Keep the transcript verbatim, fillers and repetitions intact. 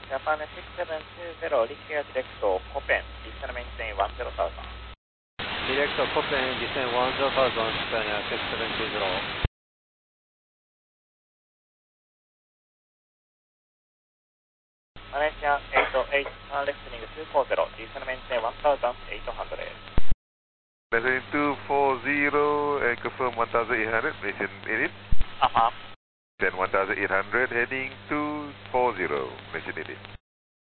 Japan six seven two zero, require direct Copen, descend maintain one zero thousand. Direct Copen, descend one zero thousand, Japan six seven two zero. Malaysia eight oh eight, turn left heading two four zero, descend maintain one thousand eight hundred. Descending two four zero and confirm one thousand eight hundred, Malaysian eight. Affirm. Then one thousand eight hundred heading two four zero, Malaysian eight.